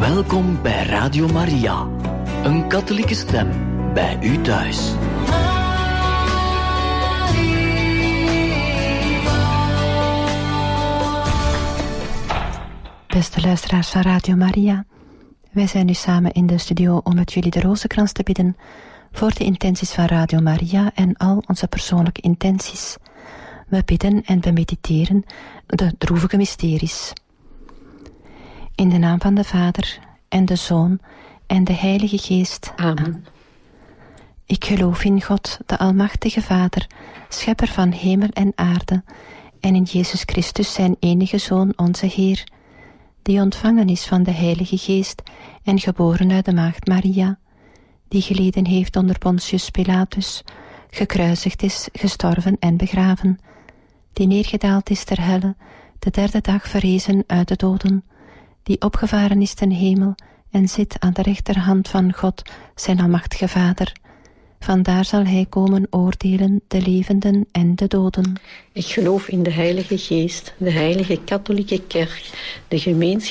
Welkom bij Radio Maria, een katholieke stem bij u thuis. Beste luisteraars van Radio Maria, wij zijn nu samen in de studio om met jullie de rozenkrans te bidden voor de intenties van Radio Maria en al onze persoonlijke intenties. We bidden en we mediteren de droevige mysteries. In de naam van de Vader en de Zoon en de Heilige Geest. Amen. Ik geloof in God, de Almachtige Vader, schepper van hemel en aarde, en in Jezus Christus, zijn enige Zoon, onze Heer, die ontvangen is van de Heilige Geest en geboren uit de Maagd Maria, die geleden heeft onder Pontius Pilatus, gekruisigd is, gestorven en begraven, die neergedaald is ter helle, de derde dag verrezen uit de doden, die opgevaren is ten hemel en zit aan de rechterhand van God, zijn Almachtige Vader. Vandaar zal hij komen oordelen de levenden en de doden. Ik geloof in de Heilige Geest, de Heilige Katholieke Kerk, de gemeenschap